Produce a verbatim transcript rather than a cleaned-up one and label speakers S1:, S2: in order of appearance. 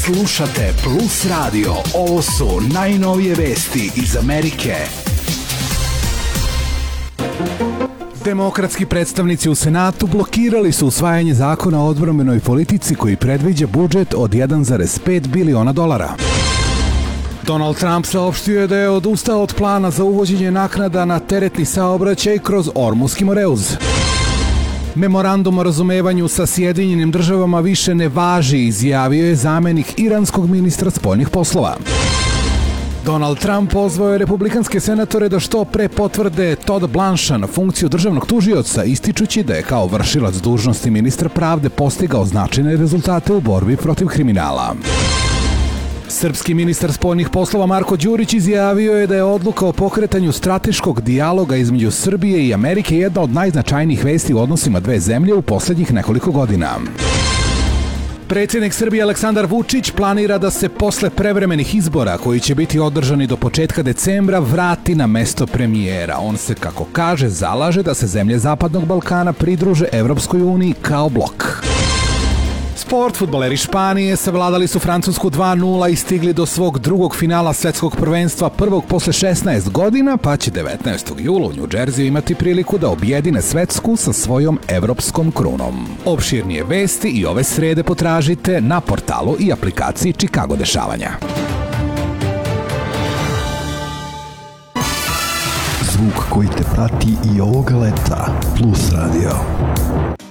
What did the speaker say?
S1: Slušate Plus Radio. Ovo su najnovije vesti iz Amerike. Demokratski predstavnici u Senatu blokirali su usvajanje zakona o odbrambenoj politici koji predviđa budžet od jedan zarez pet biliona dolara. Donald Trump saopštio je da je odustao od plana za uvođenje naknada na teretni saobraćaj kroz Ormuski Moreuz. Memorandum o razumevanju sa Sjedinjenim državama više ne važi, izjavio je zamenik iranskog ministra spoljnih poslova. Donald Trump pozvao je republikanske senatore da što pre potvrde Todd Blancha na funkciju državnog tužioca, ističući da je kao vršilac dužnosti ministra pravde postigao značajne rezultate u borbi protiv kriminala. Srpski ministar spoljnih poslova Marko Đurić izjavio je da je odluka o pokretanju strateškog dijaloga između Srbije i Amerike jedna od najznačajnijih vesti u odnosima dve zemlje u posljednjih nekoliko godina. Predsjednik Srbije Aleksandar Vučić planira da se posle prevremenih izbora, koji će biti održani do početka decembra, vrati na mesto premijera. On se, kako kaže, zalaže da se zemlje Zapadnog Balkana pridruže Evropskoj uniji kao blok. Sport, fudbaleri Španije savladali su Francusku dva nula i stigli do svog drugog finala svetskog prvenstva, prvog posle šesnaest godina, pa će devetnaestog jula u New Jersey imati priliku da objedine svetsku sa svojom evropskom krunom. Opširnije vesti i ove srede potražite na portalu i aplikaciji Chicago dešavanja.
S2: Zvuk koji te prati i ovoga leta. Plus Radio.